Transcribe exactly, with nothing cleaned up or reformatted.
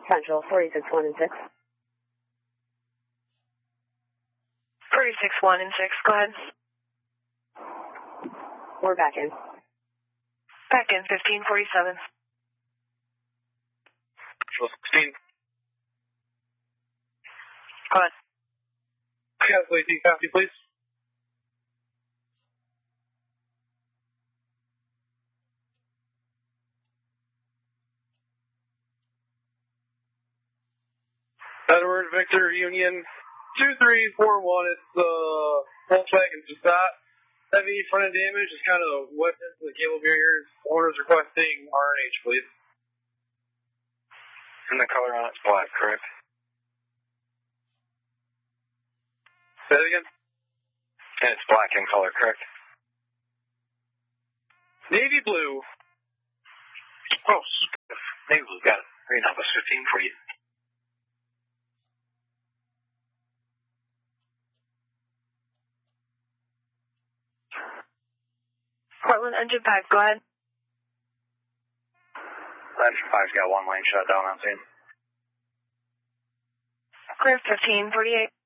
Central, forty-six one and six. forty-six one and six, go ahead. We're back in. Back in, fifteen forty-seven. Central sixteen. Go ahead. Yes, eighteen, copy, please. Edward Victor Union two three four one. It's uh, Volkswagen Passat. Heavy front end damage. It's kind of wet into the cable barriers. Owners requesting R and H, please. And the color on it's black, correct? Say it again. And it's black in color, correct? Navy blue. Oh, navy blue, got it. Green Alpha fifteen for you. Portland, engine five, go ahead. Engine five's got one lane shut down on scene. Clear fifteen forty-eight.